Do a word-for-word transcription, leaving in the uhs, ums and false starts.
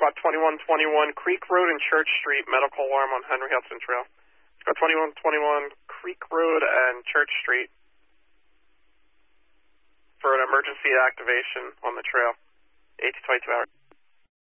Squad twenty-one twenty-one, Creek Road and Church Street, medical alarm on Henry Hudson Trail. Squad twenty-one twenty-one, Creek Road and Church Street for an emergency activation on the trail. eight to twenty-two hours.